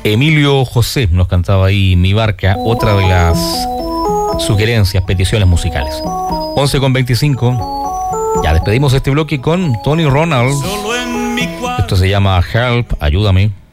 Emilio José nos cantaba ahí Mi Barca, otra de las sugerencias, peticiones musicales. 11:25. Ya despedimos este bloque con Tony Ronald. Esto se llama Help, ayúdame.